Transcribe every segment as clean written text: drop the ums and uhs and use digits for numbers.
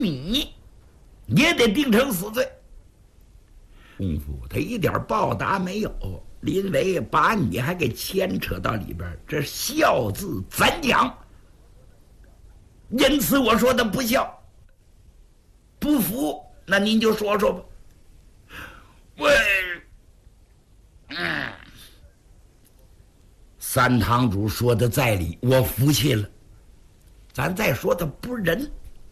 你也得定成死罪。功夫他一点报答没有，因为把你还给牵扯到里边，这孝字怎讲？因此我说他不孝。不服，那您就说说吧。三堂主说的在理，我服气了。咱再说他不仁。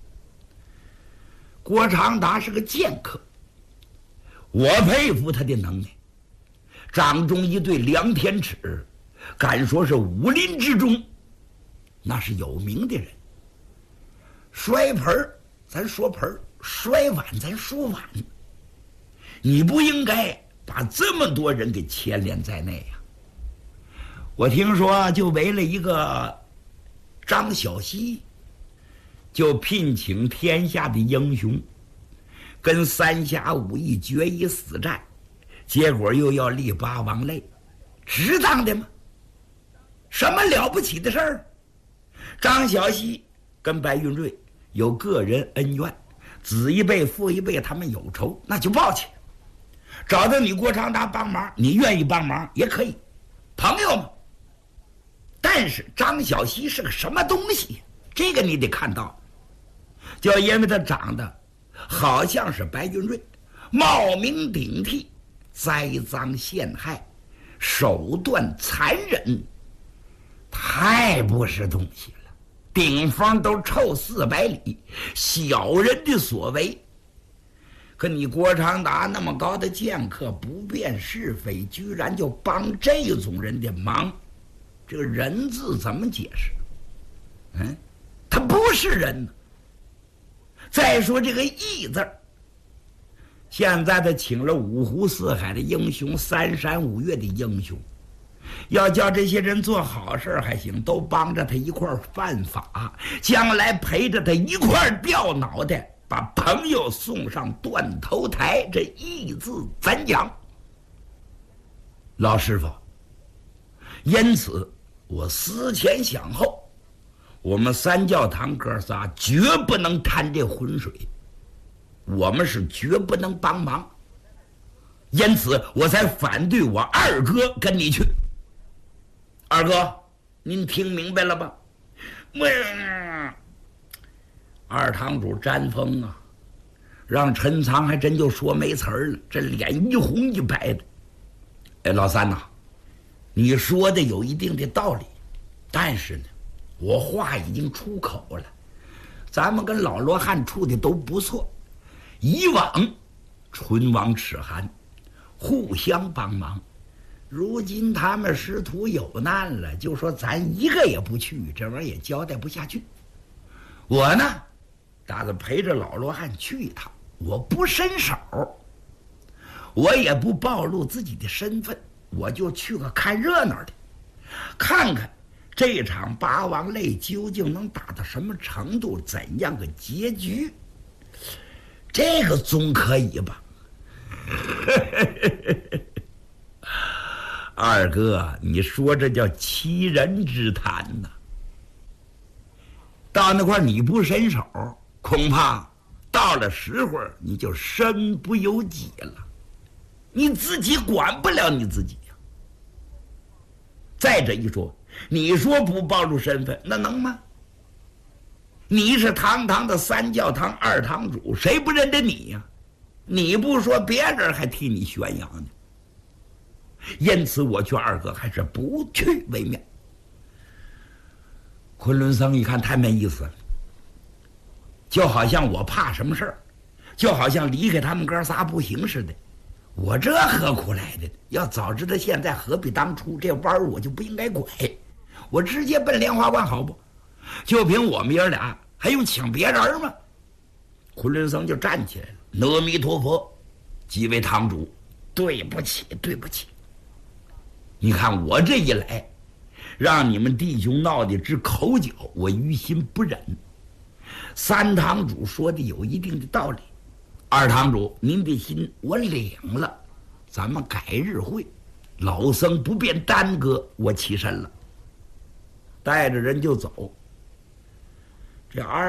郭长达是个剑客，我佩服他的能耐。掌中一对量天尺，敢说是武林之中那是有名的人。摔盆儿咱说盆儿，摔碗咱说碗，你不应该把这么多人给牵连在内呀。我听说就为了一个张小希，就聘请天下的英雄跟三侠五义决一死战，结果又要立八王类，值当的吗？什么了不起的事儿？张小希跟白云瑞有个人恩怨，子一辈父一辈他们有仇，那就报去。找到你郭长达帮忙，你愿意帮忙也可以，朋友嘛。但是张小希是个什么东西？这个你得看到，就因为他长得好像是白云瑞，冒名顶替，栽赃陷害，手段残忍，太不是东西了。顶风都臭400里，小人的所为。可你郭长达那么高的剑客，不辨是非，居然就帮这种人的忙，这个人字怎么解释？他不是人呢。再说这个义字，现在他请了五湖四海的英雄，3山5岳的英雄，要叫这些人做好事还行，都帮着他一块犯法，将来陪着他一块掉脑袋，把朋友送上断头台，这义字怎讲？老师傅，因此我思前想后，我们三教堂哥仨绝不能贪这浑水，我们是绝不能帮忙，因此我才反对我二哥跟你去。二哥，您听明白了吧？二堂主沾风啊，让陈藏还真就说没词儿了，这脸一红一白的。哎，老三呐，你说的有一定的道理，但是呢，我话已经出口了，咱们跟老罗汉处的都不错，以往唇亡齿寒，互相帮忙。如今他们师徒有难了，就说咱一个也不去，这玩意儿也交代不下去。我呢，打算陪着老罗汉去一趟，我不伸手，我也不暴露自己的身份，我就去个看热闹的，看看这场八王类究竟能打到什么程度，怎样个结局，这个总可以吧？二哥，你说这叫欺人之谈呐！到那块你不伸手，恐怕到了时候你就身不由己了，你自己管不了你自己呀。再者一说，你说不暴露身份，那能吗？你是堂堂的三教堂二堂主，谁不认得你呀？你不说，别人还替你宣扬呢。因此我劝二哥还是不去为妙。昆仑僧一看太没意思了，就好像我怕什么事儿，就好像离开他们哥仨不行似的。我这何苦来的？要早知道现在，何必当初？这弯我就不应该拐，我直接奔莲花关好不？就凭我们爷俩，还用请别人吗？昆仑僧就站起来了，阿弥陀佛，几位堂主，对不起，对不起。你看我这一来，让你们弟兄闹得直口角，我于心不忍。三堂主说的有一定的道理，二堂主您的心我领了，咱们改日会，老僧不便耽搁，我起身了，带着人就走。这二